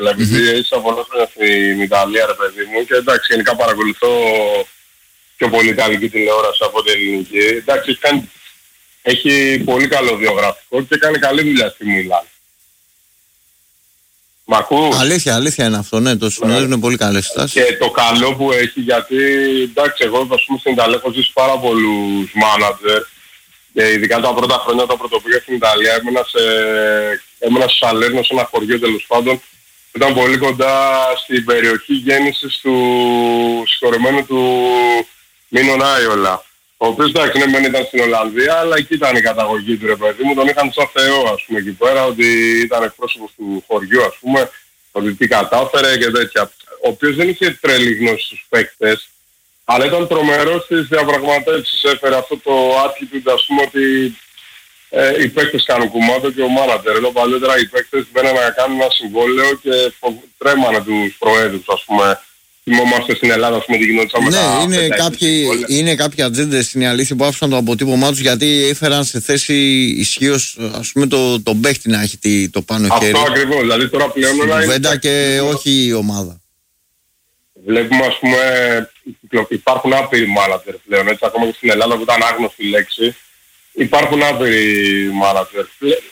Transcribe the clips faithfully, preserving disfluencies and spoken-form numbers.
ήθελα. Επειδή mm-hmm. είσαι πολλά χρόνια στην Ιταλία, ρε παιδί μου, και εντάξει, γενικά παρακολουθώ πιο πολύ Ιταλική τηλεόραση από την ελληνική. Εντάξει, έχει, κάνει, έχει πολύ καλό βιογραφικό και κάνει καλή δουλειά στη Μίλαν. Μ' ακούς? Αλήθεια, αλήθεια είναι αυτό, ναι, το συνοδεύουν ναι. πολύ καλές στάσεις. Και το καλό που έχει, γιατί εντάξει, εγώ ας πούμε στην Ιταλία έχω ζήσει πάρα πολλούς μάνατζερ και ειδικά τα πρώτα χρόνια όταν πρωτοπήγα στην Ιταλία έμενα, σε, έμενα στο Σαλέρνο, σε ένα χωριό τέλος πάντων. Ήταν πολύ κοντά στην περιοχή γέννησης του συγχωρεμένου του Μίνο Ράιολα. Ο οποίος εντάξει, ναι, μεν ήταν στην Ολλανδία, αλλά εκεί ήταν η καταγωγή του, ρε παιδί μου. Τον είχαν σαν θεό, ας πούμε, εκεί πέρα, ότι ήταν εκπρόσωπος του χωριού, ας πούμε, ότι τι κατάφερε και τέτοια. Ο οποίος δεν είχε τρελή γνώση στους παίκτες, αλλά ήταν τρομερός στις διαπραγματεύσεις. Έφερε αυτό το attitude, ας πούμε, ότι ε, οι παίκτες κάνουν κουμάντο και ο μάνατζερ. Ενώ παλιότερα οι παίκτες μπαίνανε να κάνουν ένα συμβόλαιο και τρέμανε τους προέδρους, ας πούμε. Θυμόμαστε στην Ελλάδα, ας πούμε, τι γινόταν με ναι, τα... είναι κάποιοι, είναι κάποιοι ατζέντες στην αλήθεια που άφησαν το αποτύπωμά τους γιατί έφεραν σε θέση ισχύως, ας πούμε, το, το παίχτη να έχει το πάνω αυτό χέρι. Αυτό ακριβώς, δηλαδή τώρα πλέον... Στην κουβέντα και όχι η ομάδα. Βλέπουμε, ας πούμε, υπάρχουν άπειροι μάνατζερ πλέον, έτσι, ακόμα και στην Ελλάδα που ήταν άγνωστη λέξη. Υπάρχουν άπειροι μάνατζερ.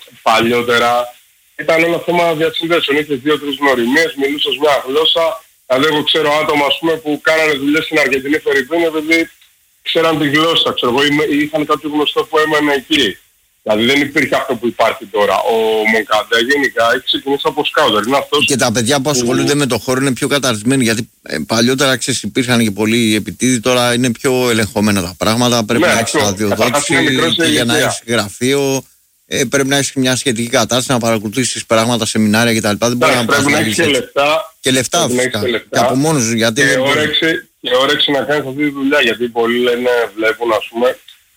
Παλιότερα ήταν ένα θέμα διασυνδέσεων, είχες δύο-τρεις γνωριμίες, μιλούσες μια γλώσσα. Δηλαδή εγώ ξέρω άτομα, ας πούμε, που κάνανε δουλειές στην Αργεντινή Φερρυπίνη επειδή ξέραν τη γλώσσα, ξέρω εγώ, ή είχαν κάποιο γνωστό που έμενε εκεί. Δηλαδή δεν υπήρχε αυτό που υπάρχει τώρα. Ο Μονκαντέ γενικά έχει ξεκινήσει από σκάουτερ. Είναι αυτός και τα παιδιά που ασχολούνται που... με το χώρο είναι πιο καταρτισμένοι, γιατί ε, παλιότερα ξέρεις υπήρχαν και πολλοί επιτίδοι, τώρα είναι πιο ελεγχόμενα τα πράγματα. Πρέπει ναι, να έχεις αδειοδότηση και για να έχεις γραφείο. Ε, πρέπει να έχεις μια σχετική κατάσταση, να παρακολουθήσεις πράγματα, σεμινάρια κτλ. Δεν μπορεί να πρέπει να έχεις και λεφτά. Και λεφτά φυσικά. Και από μόνος σου. Γιατί και, όρεξη, και όρεξη να κάνεις αυτή τη δουλειά. Γιατί πολλοί λένε, βλέπουν, ας πούμε,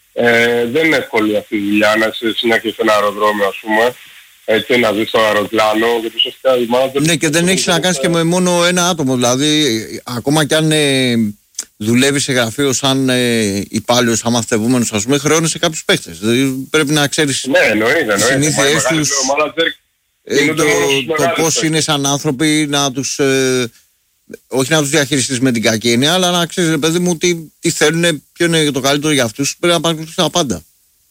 ε, δεν είναι εύκολη αυτή η δουλειά να είσαι συνέχεια σε ένα αεροδρόμιο, ας πούμε. Έτσι, να ζεις στο αεροπλάνο. Γιατί ουσιαστικά η μάνα... Ναι, και δεν έχεις να κάνεις και με μόνο ένα άτομο. Δηλαδή, ακόμα κι αν ε, δουλεύει σε γραφείο σαν ε, υπάλληλος αμαθητευούμενος, ας πούμε, χρεώνεσαι κάποιους παίχτες. Δηλαδή, πρέπει να ξέρεις ναι, εννοείται, τις συνήθειές τους, ε, το, το πώς είναι σαν άνθρωποι, να τους, ε, όχι να τους διαχειριστείς με την κακή έννοια, αλλά να ξέρεις, ρε παιδί μου, τι, τι θέλουν, ποιο είναι το καλύτερο για αυτούς, πρέπει να παρακολουθείς τα πάντα.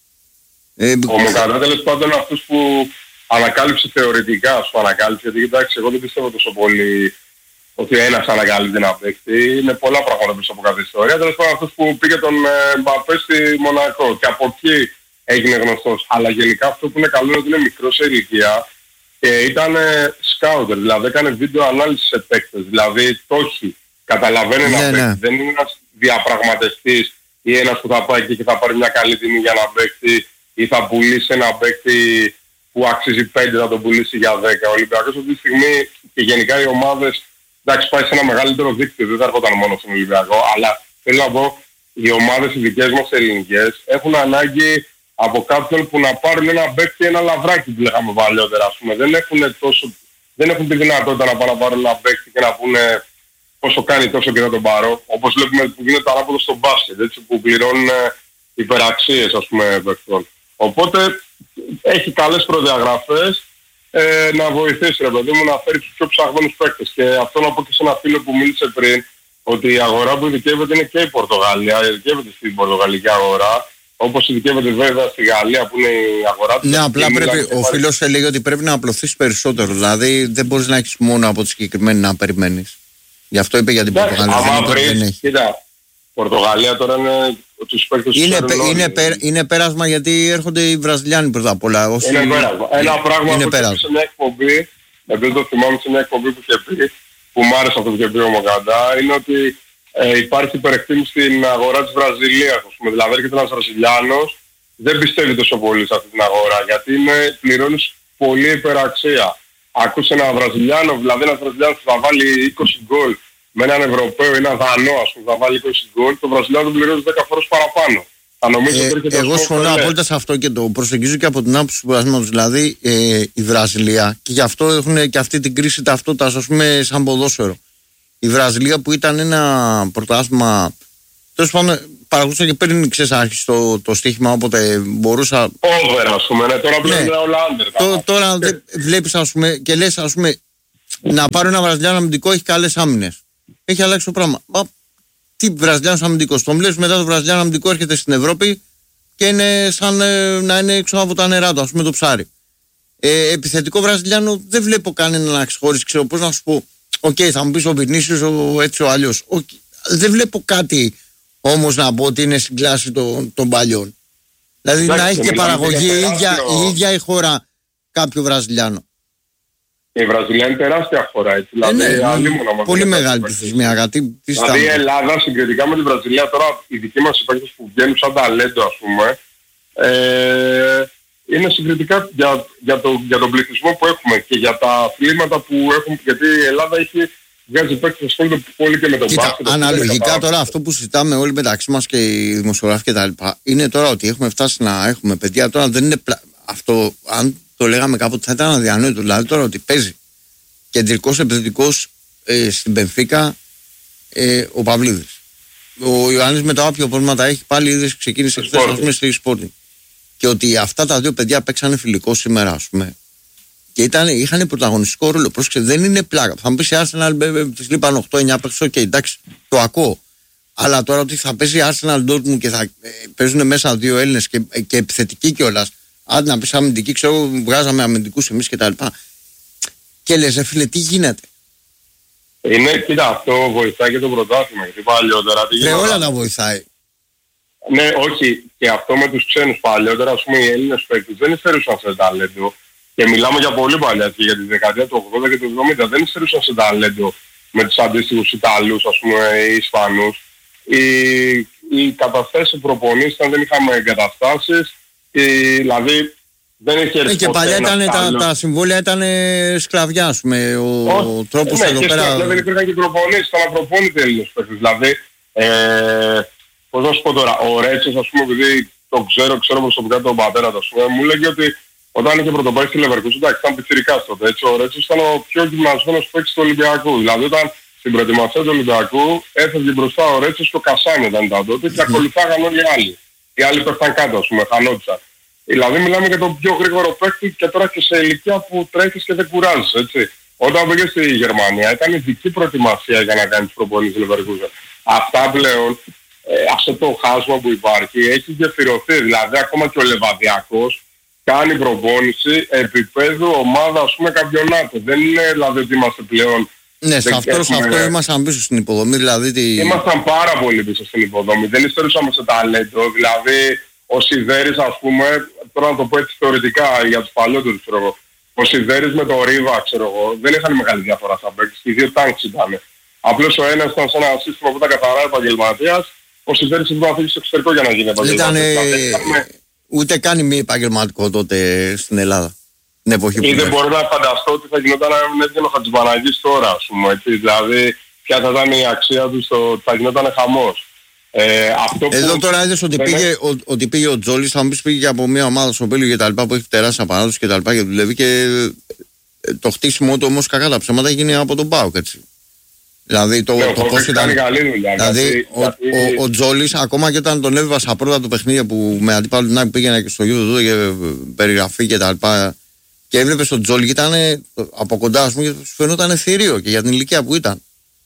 Ε, ο Μοκαντά τέλος πάντων αυτούς που ανακάλυψε θεωρητικά, ας πούμε, ανακάλυψε, γιατί εντάξει, εγώ δεν πιστεύω τόσο πολύ ότι ένας ανακαλύπτει να παίξει. Είναι πολλά πράγματα πίσω από κάθε ιστορία. Τέλος πάντων αυτός που πήγε τον Μπαπέ στη Μονακό και από εκεί έγινε γνωστός. Αλλά γενικά αυτό που είναι καλό είναι ότι είναι μικρός σε ηλικία και ήταν σκάουτερ, δηλαδή έκανε βίντεο ανάλυση σε παίκτες. Δηλαδή το έχει, καταλαβαίνει ένα ναι, παίκτη. Ναι. Δεν είναι ένας διαπραγματευτής ή ένας που θα πάει εκεί και θα πάρει μια καλή τιμή για να παίξει ή θα πουλήσει ένα παίκτη που αξίζει πέντε, θα τον πουλήσει για δέκα. Ο Ολυμπιακός αυτή τη στιγμή και γενικά οι ομάδες, εντάξει, πάει σε ένα μεγαλύτερο δίκτυο, δεν θα έρχονταν μόνο στον Ολυμπιακό, αλλά θέλω να πω, οι ομάδες οι δικές μας ελληνικές έχουν ανάγκη από κάποιον που να πάρουν ένα μπέκτη, ένα λαβράκι που λέγαμε παλιότερα, ας πούμε. Δεν έχουν, τόσο, δεν έχουν τη δυνατότητα να πάνε να πάρουν ένα μπέκτη και να πούνε πόσο κάνει τόσο και να τον πάρω. Όπως βλέπουμε που γίνεται ανάποδο στο μπάσκετ, έτσι, που πληρώνουν υπεραξίες, ας πούμε, παιχτών. Οπότε έχει καλές προδιαγραφές. Ε, να βοηθήσει, ρε παιδί μου, να φέρει τους πιο ψαγμένους παίκτες. Και αυτό να πω και σε ένα φίλο που μίλησε πριν, ότι η αγορά που ειδικεύεται είναι και η Πορτογαλία, ειδικεύεται στην πορτογαλική αγορά, όπως ειδικεύεται βέβαια στη Γαλλία που είναι η αγορά του. Ναι, απλά πρέπει, ο φίλος έλεγε ότι πρέπει να απλωθείς περισσότερο, δηλαδή δεν μπορείς να έχεις μόνο από τη συγκεκριμένη να περιμένεις. Γι' αυτό είπε για την Πορτογαλία. Άμα βρεις, κοίτα, Πορτογαλία τώρα είναι... Είναι, πε, είναι, πε, είναι πέρασμα γιατί έρχονται οι Βραζιλιάνοι πρώτα απ' όλα. Όσοι... Είναι πέρασμα. Ένα πράγμα είναι που πέρασμα. Σε μια εκπομπή, επειδή το θυμάμαι σε μια εκπομπή που είχε πει, που μου άρεσε αυτό που είχε πει ο Μοκαντά, είναι ότι ε, υπάρχει υπερεκτίμηση στην αγορά της Βραζιλίας. Ας πούμε. Δηλαδή έρχεται ένας Βραζιλιάνος, δεν πιστεύει τόσο πολύ σε αυτή την αγορά, γιατί είναι, πληρώνεις πολύ υπεραξία. Ακούσε ένα Βραζιλιάνο, δηλαδή ένας Βραζιλιάνος που θα βάλει είκοσι γκολ, με έναν Ευρωπαίο ή έναν Δανό, ας πούμε, θα βάλει είκοσι γκολ, το Βραζιλιάνο τον πληρώνει δέκα φορές παραπάνω. Θα νομίζω ε, ότι εγώ συμφωνώ απόλυτα σε αυτό και το προσεγγίζω και από την άποψη του πρωταθλήματος. Δηλαδή ε, η Βραζιλία, και γι' αυτό έχουν και αυτή την κρίση ταυτότητας, ας πούμε, σαν ποδόσφαιρο. Η Βραζιλία που ήταν ένα πρωτάθλημα. Τέλος πάντων, παρακολουθούσα και πριν ξέρεις άρχισε το, το στοίχημα, όποτε μπορούσα. Over, ας πούμε, ναι, τώρα πλέον είναι όλα under. Τώρα δεν βλέπεις, ας πούμε, και λες, ας πούμε, να πάρω ένα Βραζιλιάνο αμυντικό, έχει καλές άμυνες. Έχει αλλάξει το πράγμα. Μα, τι Βραζιλιάνος αμυντικός? Τον βλέπεις μετά το Βραζιλιάνο αμυντικό έρχεται στην Ευρώπη και είναι σαν ε, να είναι έξω από τα νερά του, ας πούμε το ψάρι. Ε, επιθετικό Βραζιλιάνο δεν βλέπω κανένα να ξεχωρίσει. Ξέρω πώς να σου πω. Οκ, okay, θα μου πεις ο Βινίσιος ο, έτσι ο αλλιώς. Okay. Δεν βλέπω κάτι όμως να πω ότι είναι στην κλάση των, των παλιών. Δηλαδή Λάξε, να έχει και παραγωγή η ίδια, η ίδια η χώρα κάποιο Βραζιλιάνο. Η Βραζιλία είναι τεράστια χώρα, έτσι. Ε, δηλαδή, ναι, ναι, πολύ μεγάλη πληθυσμία. Δηλαδή η Ελλάδα συγκριτικά με τη Βραζιλία, τώρα οι δικοί μας παίκτες που βγαίνουν σαν ταλέντο, ας πούμε, ε, είναι συγκριτικά για, για, το, για τον πληθυσμό που έχουμε και για τα αθλήματα που έχουν, γιατί η Ελλάδα έχει βγάζει παίκτες ασχολούνται πολύ και με τον μπάσκετ. Αναλογικά τώρα αυτό που συζητάμε όλοι μεταξύ μας και οι δημοσιογράφοι και τα λοιπά, είναι τώρα ότι έχουμε φτάσει να έχουμε παιδιά, τώρα δεν είναι πλα... αυτό, αν το λέγαμε κάποτε θα ήταν αδιανόητο, δηλαδή τώρα ότι παίζει κεντρικός επιθετικός ε, στην Μπενφίκα ε, ο Παυλίδης. Ο Ιωάννης με τα όποια προβλήματα έχει πάλι είδες ξεκίνησε χθες ας πούμε στη Sporting. Και ότι αυτά τα δύο παιδιά παίξανε φιλικό σήμερα, ας πούμε. Και ήταν, είχαν πρωταγωνιστικό ρόλο. Πρόσεξε, δεν είναι πλάκα. Θα μου πει η Arsenal, τη λείπαν οκτώ εννιά παίκτες, οκ, εντάξει, το ακούω. Αλλά τώρα ότι θα παίζει η Arsenal Dortmund και θα ε, παίζουν μέσα δύο Έλληνες και, ε, και επιθετικοί κιόλας. Αν να πει αμυντική, ξέρω, βγάζαμε αμυντικούς εμείς κτλ. Και, και λες, ρε φίλε, τι γίνεται. Είναι, κοίτα, αυτό βοηθάει και το πρωτάθλημα. Γιατί παλιότερα. Και όλα τα βοηθάει. Ναι, όχι, και αυτό με τους ξένους παλιότερα, ας πούμε, οι Έλληνες παίκτες δεν υστερούσαν σε ταλέντο. Και μιλάμε για πολύ παλιά και για τη δεκαετία του ογδόντα και του εβδομήντα. Δεν υστερούσαν σε ταλέντο με τους αντίστοιχους Ιταλούς, ας πούμε, ή Ισπανούς. Οι, οι καταστάσεις προπονήσεις, αν δεν είχαμε εγκαταστάσεις, οι, δηλαδή δεν είχε έρθει. Και παλιά ήταν, τα, τα συμβόλαια ήταν σκλαβιά, ας πούμε, ο, ο τρόπος ναι, εδώ και πέρα. Ναι, δεν υπήρχαν και προπονήσεις, ήταν απροπόνητοι Έλληνες παίκτες. Δηλαδή, ε, πώς να σου πω τώρα, ο Ρέτσος, ας πούμε, επειδή το ξέρω, ξέρω προσωπικά τον πατέρα του, ας πούμε, μου λέγει ότι όταν είχε πρωτοπάρει στη Leverkusen, εντάξει, ήταν πιτσιρικάς τότε, έτσι, ο Ρέτσος ήταν ο πιο γυμνασμένος παίκτης του Ολυμπιακού. Δηλαδή, όταν στην προετοιμασία του Ολυμπιακού έφευγε μπροστά ο Ρέτσος στο Κασάνι όταν ήταν τότε και ακολουθάγαν όλοι οι άλλοι. Οι άλλοι πέφταν κάτω, ας πούμε, χανόντουσαν. Δηλαδή, μιλάμε για τον πιο γρήγορο παίκτη και τώρα και σε ηλικία που τρέχεις και δεν κουράζεις, έτσι. Όταν πήγε στη Γερμανία ήταν ειδική προετοιμασία για να κάνεις προπονήσεις στη Leverkusen. Αυτά πλέον, ε, αυτό το χάσμα που υπάρχει έχει γεφυρωθεί. Δηλαδή, ακόμα και ο Λεβαδιακός κάνει προπόνηση επίπεδου ομάδα, ας πούμε, καμπιονάτο. Δεν είναι δηλαδή ότι είμαστε πλέον... Ναι, σε αυτό, έχουμε... αυτό ήμασταν πίσω στην υποδομή, δηλαδή... Τη... Ήμασταν πάρα πολύ πίσω στην υποδομή. Δεν υστερούσαμε σε ταλέντο. Δηλαδή, ο Σιδέρης, ας πούμε, τώρα να το πω έτσι θεωρητικά για τους παλιότερους, ξέρω εγώ. Ο Σιδέρης με το Ρίβα, ξέρω εγώ, δεν είχαν μεγάλη διαφορά σαν παίκτης. Οι δύο τάγκς ήταν. Απλώς ο ένας ήταν σε ένα σύστημα που ήταν καθαρά επαγγελματίας. Ο Σιδέρης έπρεπε να φύγει στο εξωτερικό για να γίνει επαγγελματίας. Ήταν, δηλαδή, ούτε καν μη επαγγελματικό τότε στην Ελλάδα. Την εποχή που ή δεν μπορώ να φανταστώ ότι θα γινόταν αν έβγαινε ο Χατζημπαναγής τώρα, ας πούμε. Έτσι, δηλαδή, ποια θα ήταν η αξία του, στο, θα γινόταν χαμός. Ε, αυτό Εδώ που τώρα είδες ότι, πήγε, ο, ότι πήγε ο Τζόλης, θα μου πεις πήγε από μια ομάδα στο Βέλγιο και τα λοιπά που έχει τεράστια απανάτωση και τα λοιπά και δουλεύει και το χτίσιμο του όμως κακά τα ψέματα γίνει από τον ΠΑΟΚ, έτσι. Δηλαδή το, ναι, το πώς ήταν. Δουλειά, δηλαδή γιατί, ο, γιατί... ο, ο Τζόλης ακόμα και όταν τον έβγαζα πρώτα του παιχνίδια που με αντίπαλο την άλλη πήγαινα και στο γήπεδο του και περιγραφή και τα λοιπά και έβλεπε τον Τζόλη και ήταν από κοντά, ας πούμε, και σου φαινόταν θηρίο και για την ηλικία που ήταν.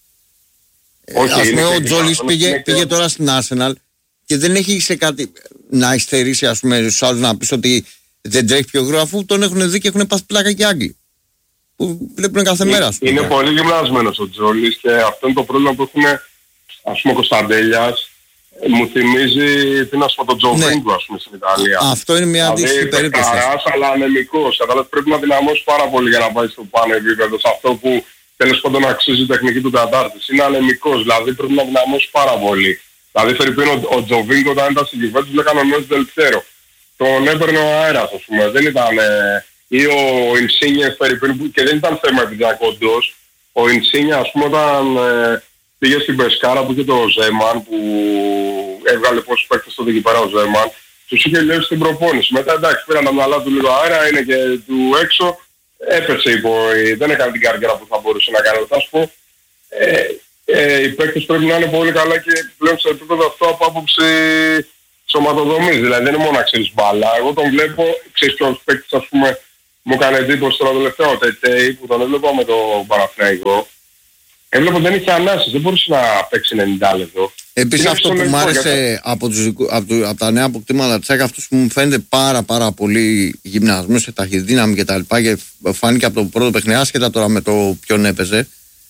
Όχι, ας πούμε ο Τζόλης πήγε, είναι πήγε τώρα στην Arsenal και δεν έχει σε κάτι να υστερήσει, ας πούμε, στους άλλους να πεις ότι δεν τρέχει πιο γρήγορα, αφού τον έχουν δει και έχουν πάθει πλάκα και Άγγλοι που βλέπουν κάθε είναι, μέρα. Είναι πολύ γυμνασμένος ο Τζόλης και αυτό είναι το πρόβλημα που έχουν, ας πούμε, ο Κωνσταντέλιας. Μου θυμίζει, τι να σου πω, τον Τζοβίνγκο, ας πούμε, στην Ιταλία. Αυτό είναι μια αντίστοιχη δηλαδή, περίπτωση. Καράς, αλλά ανεμικός. Κατάλαβες, πρέπει να δυναμώσει πάρα πολύ για να πάει στο πάνω επίπεδο, σε αυτό που τέλος πάντων αξίζει η τεχνική του κατάρτιση. Είναι ανεμικός, δηλαδή πρέπει να δυναμώσει πάρα πολύ. Δηλαδή, φερειπίν, ο, ο Τζοβίνγκο όταν ήταν στην κυβέρνηση, λέγανε ο νέος Δελτέρο. Τον έπαιρνε ο αέρας, ας πούμε. Δεν ήταν... Ε, ή ο Ινσίνιε, φερειπίν, και δεν ήταν θέμα επειδή ήταν κοντός. Ο Ινσίνιε, ας πούμε, όταν... Ε, πήγε στην Πεσκάρα που είχε το Ζέμαν που έβγαλε πόσους παίκτες τότε εκεί πέρα ο Ζέμαν, τους είχε λέει στην προπόνηση. Μετά εντάξει πήραν τα μυαλά του λίγο αέρα, είναι και του έξω, έπεσε υπό, δεν έκανε την καριέρα που θα μπορούσε να κάνει. Θα σου πω, ε, ε, οι παίκτες πρέπει να είναι πολύ καλά και πλέον σε επίπεδο αυτό από άποψη σωματοδομής. Δηλαδή δεν είναι μόνο να ξέρεις μπάλα. Εγώ τον βλέπω, ξέρεις ποιος παίκτης, ας πούμε, μου έκανε εντύπωση τώρα το τελευταίο Τετέι που τον έβλεπα με το Παναθηναϊκό. Έβλεπα ότι δεν είχε ανάσεις, δεν μπορούσε να παίξει ενενήντα λεπτό. Επίσης αυτό που μου άρεσε από, τους, από, το, από τα νέα αποκτήματα της ΑΕΚ, αυτός που μου φαίνεται πάρα πάρα πολύ γυμνασμός σε ταχυδύναμη και τα λοιπά, και φάνηκε από το πρώτο παιχνίδι, άσχετα τώρα με το ποιον έπαιζε,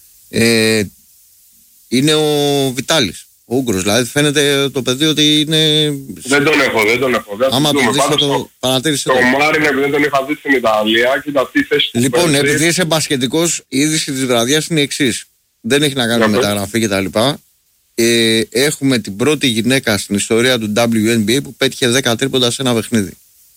ε, είναι ο Βιτάλης, ο Ούγκρος. Δηλαδή φαίνεται το παιδί ότι είναι... Δεν τον έχω, δεν τον έχω. Δεν άμα τον δεις θα το παρατήρησε. Το, το Μάρινε που δεν τον είχα δει στην Ιταλία και τα τι θέση του. Λοιπόν, επειδή είσαι μπασκετικός, η είδηση της βραδιάς είναι η εξής. Δεν έχει να κάνει με μεταγραφή κτλ. Ε, έχουμε την πρώτη γυναίκα στην ιστορία του ντάμπλιου εν μπι έι που πέτυχε δέκα τρίποντα σε ένα παιχνίδι.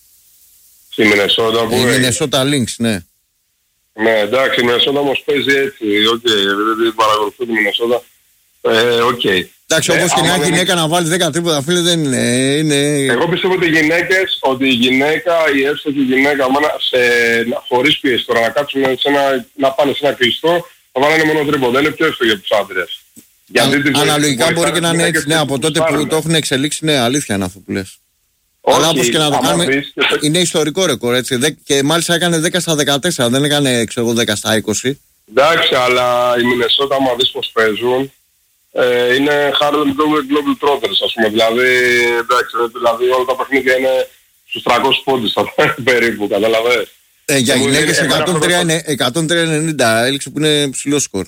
Στη Μινεσότα που. Η Μινεσότα Lynx, ναι. Ναι, εντάξει, η Μινεσότα όμως παίζει έτσι. Οκ, okay, δεν παρακολουθώ τη Μινεσότα. Ε, οκ. Okay. Εντάξει, όπως ε, και μια γυναίκα είναι... να βάλει δέκα τρίποντα, φίλε, δεν είναι, είναι. Εγώ πιστεύω ότι οι γυναίκες, ότι η γυναίκα, η εύστοχη γυναίκα, σε, χωρίς πίεση τώρα να κάτσουν σε ένα, να πάνε σε ένα κλειστό, θα βάλουν μόνο τρίποντα. Είναι πιο εύστοχο για τους άντρες. Αν, αναλογικά μπορεί και να είναι έτσι, ναι, από τότε που το έχουν εξελίξει, ναι, αλήθεια είναι αυτό που λες. Όχι, αλλά όπως και να το κάνουμε, και... είναι ιστορικό ρεκόρ, έτσι. Και μάλιστα έκανε δέκα στα δεκατέσσερα, δεν έκανε, ξέρω εγώ, δέκα στα είκοσι. Εντάξει, αλλά η Μινεσότα, άμα δεις πως παίζουν, ε, είναι Harlem Global Trotters, ας πούμε. Δηλαδή, εντάξει, δηλαδή όλα τα παιχνίδια είναι στους τριακόσιους πόντους περίπου, καταλαβαίνεις. Ε, για γυναίκες εκατόν τρία ενενήντα έλειξε που είναι ψηλό σκορ.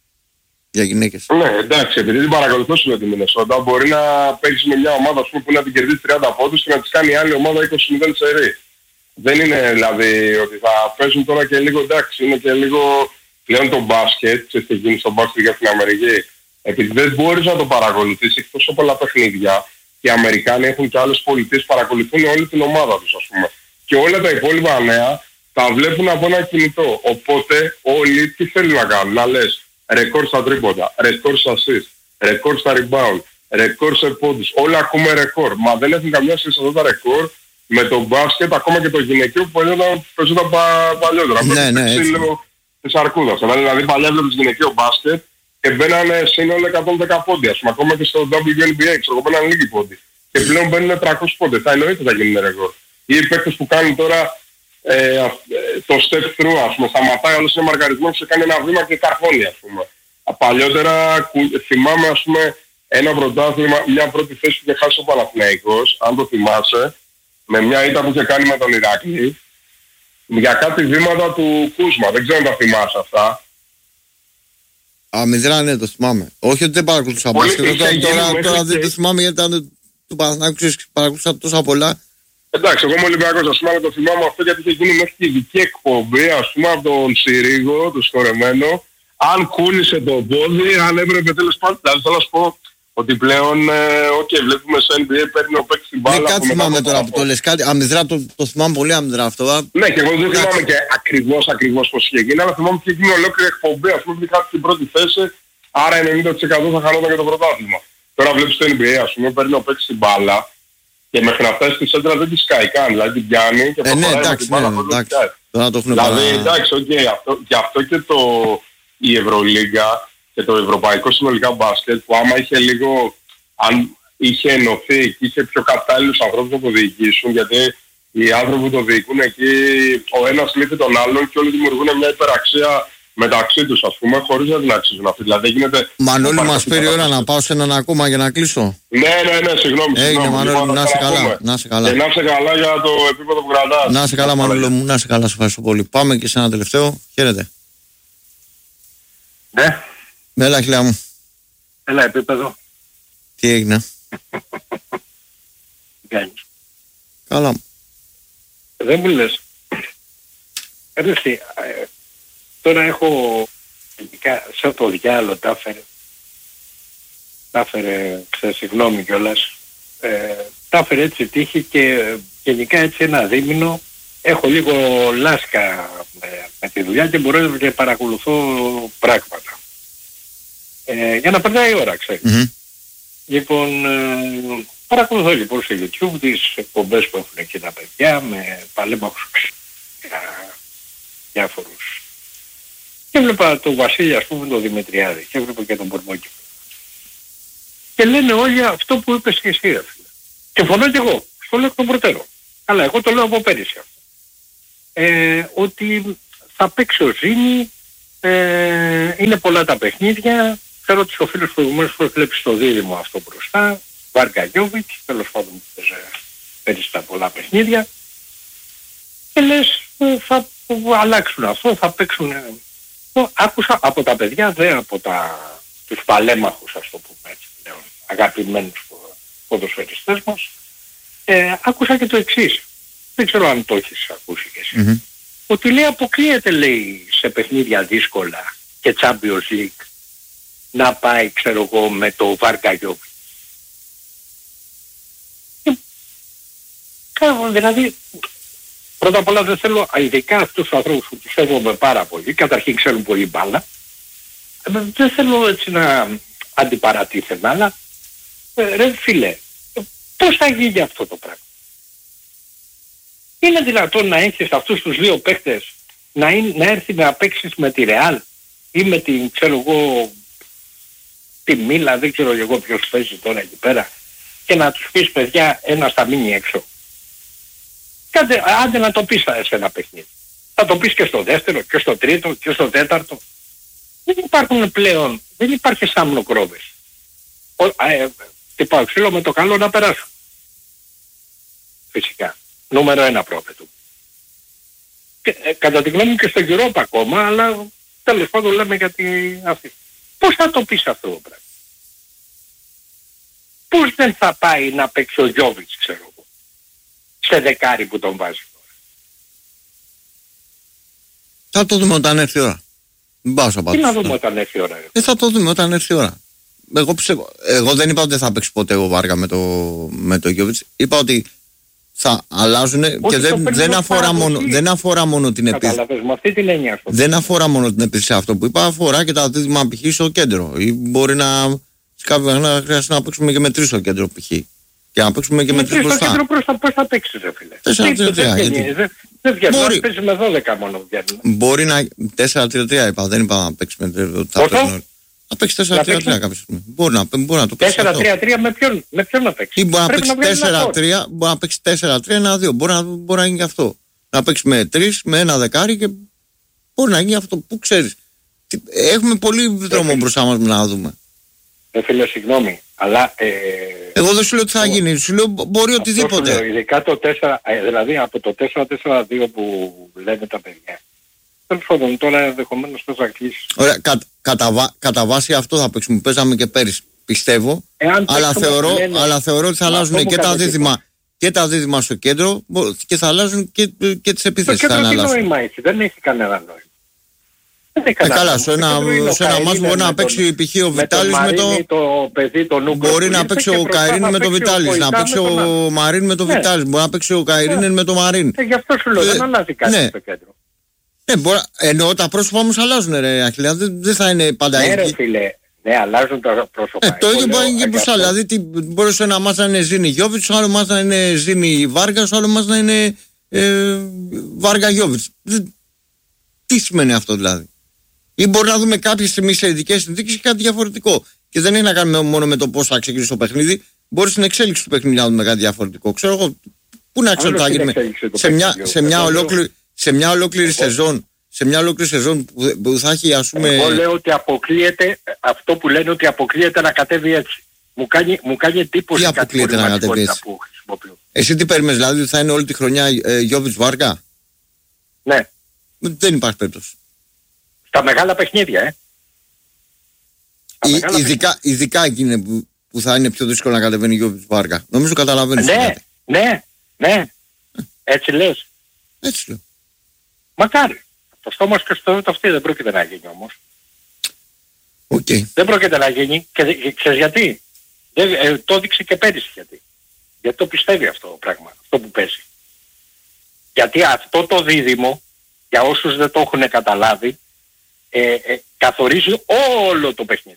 Για γυναίκες. Ναι, εντάξει, επειδή την παρακολουθώ σου τη Μινεσότα, μπορεί να παίξει με μια ομάδα, ας πούμε, που να την κερδίσει τριάντα πόντους και να της κάνει άλλη ομάδα είκοσι μηδέν σερί. Δεν είναι δηλαδή ότι θα παίζουν τώρα και λίγο, εντάξει, είναι και λίγο πλέον το μπάσκετ, ξέρεις τι γίνει στο μπάσκετ για την Αμερική. Επειδή δεν μπορείς να το παρακολουθείς, έχει τόσο πολλά παιχνίδια και οι Αμερικάνοι έχουν και άλλες πολιτείες που παρακολουθούν όλη την ομάδα τους, ας πούμε. Και όλα τα υπόλοιπα νέα τα βλέπουν από ένα κινητό. Οπότε όλοι τι θέλουν να κάνουν, να λες ρεκόρ στα τρίποντα, ρεκόρ στα assist, ρεκόρ στα rebound, ρεκόρ σε πόντους. Όλα ακούμε ρεκόρ. Μα δεν έχουν καμιά σχέση αυτά τα ρεκόρ με το μπάσκετ, ακόμα και το γυναικείο που παίζονταν παλιότερα. Ναι, ναι, έτσι. Της αρκούδας. Δηλαδή παλιά βλέπεις γυναικείο μπάσκετ και μπαίνανε σύνολο εκατόν δέκα πόντι. Ας πούμε, ακόμα και στο ντάμπλιου εν μπι έι, ξέρω, μπαίνανε λίγοι πόντι. Και πλέον μπαίνουν τριακόσιοι πόντι. Θα εννοείται θα γίνουν ρεκόρ. Ή οι παίκτες που κάνουν τώρα ε, το step through, ας πούμε, σταματάει όλος είναι μαρκαρισμό και κάνει ένα βήμα και καρφώνει, ας πούμε. Παλιότερα θυμάμαι, ας πούμε, ένα πρωτάθλημα, μια πρώτη θέση που είχε χάσει ο Παναθηναϊκός, αν το θυμάσαι, με μια ήττα που είχε κάνει με τον Ηράκλη, για κάτι βήματα του Κούσμα. Δεν ξέρω αν τα θυμάσαι αυτά. Αμυδρά, ναι, το θυμάμαι. Όχι ότι δεν παρακολουθούσα μπάσκετ. Τώρα, τώρα, τώρα δεν το θυμάμαι γιατί ήταν του Παναθηναϊκού, παρακολουθούσα τόσα πολλά. Εντάξει, εγώ είμαι Ολυμπιακός, ας πούμε, αλλά το θυμάμαι αυτό γιατί είχε γίνει μέχρι και ειδική εκπομπή, ας πούμε, από τον Συρίγο, το σκορεμένο, αν κούνησε το πόδι, αν έπρεπε τέλος πάντων. Δηλαδή θέλω να σου πω ότι πλέον, οκ, okay, βλέπουμε στο εν μπι έι παίρνει ο παίκτης την μπάλα. Ναι, κάτι θυμάμαι τώρα που το λες, κάτι, αμυδρά το, το θυμάμαι πολύ αμυδρά αυτό. Ναι, και εγώ δεν θυμάμαι και ακριβώς, ακριβώς πώς είχε γίνει, αλλά θυμάμαι ότι είχε γίνει ολόκληρη εκπομπή, ας πούμε, ότι είχα την πρώτη θέση, άρα ενενήντα τοις εκατό θα χανόταν και το πρωτάθλημα. Τώρα βλέπεις το εν μπι έι, ας πούμε, παίρνει ο παίκτης την μπάλα και μέχρι να φτάσει στη σέντρα δεν τη σκάει καν, δηλαδή την πιάνει και ε, ναι, εντάξει, ναι, εντάξει. Τώρα το έχουν δηλαδή, παρά... εντάξει, okay, αυτό, και αυτό και το, η Ευρωλίγκα και το ευρωπαϊκό συνολικά μπάσκετ που άμα είχε λίγο, αν είχε ενωθεί και είχε πιο κατάλληλους ανθρώπους να το διοικήσουν, γιατί οι άνθρωποι που το διοικούν εκεί ο ένας λείπει τον άλλον και όλοι δημιουργούν μια υπεραξία μεταξύ τους, ας πούμε, χωρίς να την αξίζουν αυτή. Δηλαδή γίνεται... Μανώλη, μας πήρε ώρα να πάω σε έναν ακόμα για να κλείσω. Ναι, ναι, ναι, συγγνώμη. Έγινε, Μανώλη, να είσαι καλά. Να είσαι καλά. Και να είσαι καλά για το επίπεδο που κρατάς. Να είσαι καλά, Μανώλη μου, να είσαι καλά, σε ευχαριστώ πολύ. Πάμε και σε ένα τελευταίο. Χαίρετε. Ναι. Έλα, χιλιά μου. Έλα, επίπεδο. Τι έγινε. Κάνεις. Καλά μου. Δεν μου λες. Έρθει. Τώρα έχω ειδικά σαν το διάλο τα έφερε, τα έφερε, ξέρεις, συγγνώμη κιόλας, ε, τα έφερε έτσι τύχη και γενικά έτσι ένα δίμηνο έχω λίγο λάσκα με, με τη δουλειά και μπορώ και παρακολουθώ πράγματα. Ε, για να περνάει η ώρα, ξέρεις. Mm-hmm. Λοιπόν, ε, παρακολουθώ λοιπόν στο YouTube τις εκπομπές που έχουν εκεί τα παιδιά με παλέμαχους διάφορους. Και έβλεπα τον Βασίλη, ας πούμε, τον Δημητριάδη και έβλεπα και τον Μπορμόκηπο. Και λένε όλοι αυτό που είπες και εσύ, ρε φίλε. Και φωνώ κι εγώ, στο λέω εκ των προτέρων. Αλλά εγώ το λέω από πέρυσι αυτό. ε, ότι θα παίξει ο Ζήνη, ε, είναι πολλά τα παιχνίδια. Ξέρω ότι ο φίλος προηγουμένως προβλέψει το δίδυμο αυτό μπροστά, Βάρκα Γιόβιτς, τέλος πάντων παίζει στα πολλά παιχνίδια. Και λες θα αλλάξουν αυτό, θα παίξουν. Άκουσα από τα παιδιά, δε από τα, τους παλέμαχους, ας το πούμε έτσι πλέον, αγαπημένους ποδοσφαιριστές μας, ε, άκουσα και το εξής. Δεν ξέρω αν το έχεις ακούσει κι εσύ. Mm-hmm. Ότι λέει αποκλείεται, λέει, σε παιχνίδια δύσκολα και Champions League να πάει, ξέρω εγώ, με το Βάρκα Γιόβιτς. Δηλαδή, πρώτα απ' όλα δεν θέλω, ειδικά αυτούς τους ανθρώπους που τους σέβομαι πάρα πολύ, καταρχήν ξέρουν πολύ μπάλα, δεν θέλω έτσι να αντιπαρατίθεμαι, αλλά ε, ρε φίλε, πώς θα γίνει αυτό το πράγμα? Είναι δυνατόν να έχεις αυτούς τους δύο παίχτες να, είναι, να έρθει να παίξεις με τη Ρεάλ ή με την, ξέρω εγώ, τη Μίλα, δεν ξέρω εγώ ποιος παίζει τώρα εκεί πέρα, και να τους πεις παιδιά ένας θα μείνει έξω? Κάντε, άντε να το πεις σε ένα παιχνίδι. Θα το πεις και στο δεύτερο και στο τρίτο και στο τέταρτο. Δεν υπάρχουν πλέον, δεν υπάρχει σάμνο-κρόβες. Ε, τι πάω ξύλο με το καλό να περάσω. Φυσικά. Νούμερο ένα πρόβετο. Και, ε, κατά τη γνώμη μου και στο Europa ακόμα, αλλά τέλος πάντων λέμε για την αυτή. Πώς θα το πεις αυτό το πράγμα? Πώς δεν θα πάει να παίξει ο Γιόβιτς, ξέρω εγώ, σε δεκάρι που τον βάζει τώρα? Θα το δούμε όταν έρθει η ώρα. Μην πάω σαν Τι να δούμε όταν έρθει η ώρα? Ε, θα το δούμε όταν έρθει η ώρα. Εγώ, πιστεύω, εγώ δεν είπα ότι δεν θα παίξει ποτέ ο Βάργα με το, με το Γιόβιτς. Είπα ότι θα αλλάζουν και δεν, δεν, αφορά μόνο, δεν αφορά μόνο την επίθεση. Κατάλαβες, με αυτή την έννοια αυτό. Δεν αφορά μόνο την επίθεση αυτό που είπα, αφορά και τα δίδυμα π.χ. στο κέντρο. Ή μπορεί να, σε κάποια να χρειάζεται να παίξουμε και με τρεις στο κέντρο π.χ. Και να παίξουμε και με τρεις μπροστά. Στο κέντρο μπροστά πώς θα παίξεις, ρε φίλε? τέσσερα τρία τρία. Δεν βγαίνει, παίζει με δώδεκα μόνο βγαίνει. Μπορεί να, τέσσερα τρία τρία είπα, δεν είπα να παίξει με τρία. Να παίξει τέσσερα τρία τρία κάποια στιγμή. Μπορεί να, μπορεί να το παίξει. τέσσερα τρία τρία με ποιον, με ποιον να παίξει? Ή μπορεί να παίξει τέσσερα τρία, μπορεί να παίξει τέσσερα τρία ένα δύο. Μπορεί να, μπορεί να γίνει αυτό. Να παίξει με τρεις, με ένα δεκάρι και μπορεί να γίνει αυτό. Πού ξέρεις? Έχουμε πολύ δρόμο μπροστά μας να δούμε. Ε, φίλε, συγγνώμη, αλλά... Ε, εγώ δεν σου λέω τι θα γίνει, σου λέω μπορεί οτιδήποτε. Λέω, ειδικά το τέσσερα, ε, δηλαδή από το τέσσερα τέσσερα δύο που λένε τα παιδιά. Τέλος πάντων, τώρα ενδεχομένως θα κλείσει. Ωραία, κα, κατά, βα, κατά βάση αυτό θα παίξουμε. Παίζαμε και πέρυσι, πιστεύω. Εάν αλλά, θεωρώ, λένε, αλλά θεωρώ ότι θα αλλάζουν και τα, δίδυμα, και τα δίδυμα στο κέντρο και θα αλλάζουν και, και τις επιθέσεις. Το κέντρο τι νόημα έχει, δεν έχει κανένα νόημα. Δεν έχει κανένα νόημα. Ε, καλά, σε ένα, σε ένα μάτς μπορεί να παίξει π.χ. ο Βιτάλης με το... το παιδί, το Νούκο, μπορεί να παίξει ο Καϊρήν με το Βιτάλης, να παίξει ο Μαρίν με το Βιτάλης, μπορεί να παίξει ο Καϊρήν με το Μαρίν. Γι' αυτό σου λέω, δεν αλλάζει κάτι στο κέντρο. Ναι, μπορεί, εννοώ τα πρόσωπα όμως αλλάζουν, ρε Αχιλέα, δεν, δεν θα είναι πάντα ίδια. Ναι, ρε φίλε, ναι, αλλάζουν τα πρόσωπα. Ε, το ίδιο μπορεί και μπροστά. Δηλαδή, τι, μπορεί σε ένα μάτς να είναι Ζήνη Γιόβιτς, στο άλλο μάτς να είναι Ζήνη Βάργα, στο άλλο μάτς να είναι ε, Βάργα Γιόβιτς. Τι σημαίνει αυτό δηλαδή? Ή μπορεί να δούμε κάποια στιγμή σε ειδικές συνθήκες και κάτι διαφορετικό. Και δεν έχει να κάνει μόνο με το πώς θα ξεκινήσει το παιχνίδι. Μπορεί στην εξέλιξη του παιχνίδι να δούμε κάτι διαφορετικό. Ξέρω εγώ, πού να ξέρω τι θα γίνει σε μια, σε μια ολόκληρη. Σε μια ολόκληρη σεζόν, σε μια ολόκληρη σεζόν που, που θα έχει, ας πούμε... Εγώ λέω ότι αποκλείεται, αυτό που λένε ότι αποκλείεται να κατέβει έτσι. Μου κάνει, μου κάνει εντύπωση. Τι αποκλείεται να κατέβει έτσι? Που χρησιμοποιώ. Εσύ τι παίρνεις, δηλαδή θα είναι όλη τη χρονιά ε, Γιόβιτς Βάργα? Ναι. Δεν υπάρχει περίπτωση. Στα μεγάλα παιχνίδια, ε. Ή, μεγάλα ειδικά, παιχνίδια. Ειδικά εκείνη που, που θα είναι πιο δύσκολο να κατεβαίνει Γιόβιτς Βάργα. Νομίζω καταλαβαίνεις. Ναι, ναι, ναι. Έτσι λες. Έτσι λέω. Μακάρι. Το στόμα και στο το αυτή δεν πρόκειται να γίνει όμως. Okay. Δεν πρόκειται να γίνει. Και, και ξέρεις γιατί? Δεν, ε, το έδειξε και πέρυσι γιατί. Γιατί το πιστεύει αυτό το πράγμα. Αυτό που παίζει. Γιατί αυτό το δίδυμο, για όσους δεν το έχουν καταλάβει, ε, ε, καθορίζει όλο το παιχνίδι.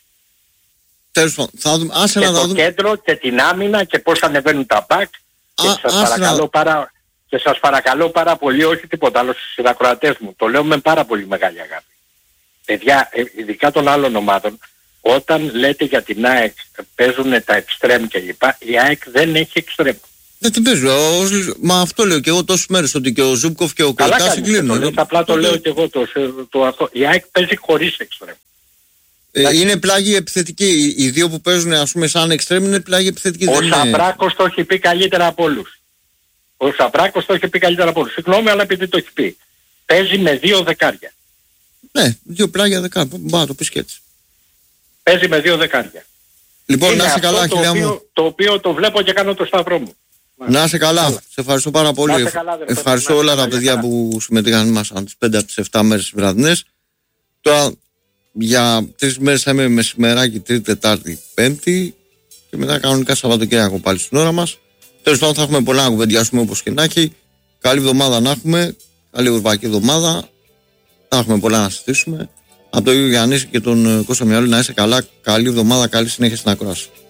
Τέλος πάντων, θα δούμε. Άσε και να το δούμε. κέντρο και την άμυνα και πώς ανεβαίνουν τα μπακ. Και Α, σας παρακαλώ να... πάρα... Και σας παρακαλώ πάρα πολύ, όχι τίποτα άλλο στους συνακροατές μου, το λέω με πάρα πολύ μεγάλη αγάπη. Παιδιά, ειδικά των άλλων ομάδων, όταν λέτε για την ΑΕΚ παίζουν τα εξτρέμ και λοιπά, η ΑΕΚ δεν έχει εξτρέμ. Δεν την παίζω. Μα αυτό λέω και εγώ τόσες μέρες, ότι και ο Ζούμπκοφ και ο Κολτάς συγκλίνουν. Απλά το λέω και εγώ. Το, το, το, η ΑΕΚ παίζει χωρίς εξτρέμ. Ε, είναι πλάγοι επιθετικοί. Οι δύο που παίζουν, ας πούμε, σαν εξτρέμ είναι πλάγοι επιθετικοί. Ο δεν Σαπράκος είναι... το έχει πει καλύτερα από όλους. Ο Σαπράκος το έχει πει καλύτερα από όλους. Συγγνώμη, αλλά επειδή το έχει πει. Παίζει με δύο δεκάρια. Ναι, δύο πλάγια δεκάρια. Μπορεί να το πεις και έτσι. Παίζει με δύο δεκάρια. Λοιπόν, είναι να είσαι καλά, χιλιά μου. Το οποίο το βλέπω και κάνω το σταυρό μου. Να είσαι καλά. καλά. Σε ευχαριστώ πάρα πολύ. Καλά, ευχαριστώ όλα τα παιδιά καλά. που συμμετείχαν μας τις πέντε από τις επτά μέρες βραδινές. Τώρα για τρεις μέρες θα είμαι μεσημεράκι, Τρίτη, Τετάρτη, Πέμπτη και μετά κανονικά Σαββατοκύριακο πάλι στην ώρα μας. Τέλος πάντων θα έχουμε πολλά να κουβεντιάσουμε όπως και να έχει. Καλή εβδομάδα να έχουμε. Καλή ευρωπαϊκή εβδομάδα. Θα έχουμε πολλά να συζητήσουμε. Από τον Γιάννη και τον Κώστα Μιαούλη να είσαι καλά. Καλή εβδομάδα, καλή συνέχεια στην ακρόαση.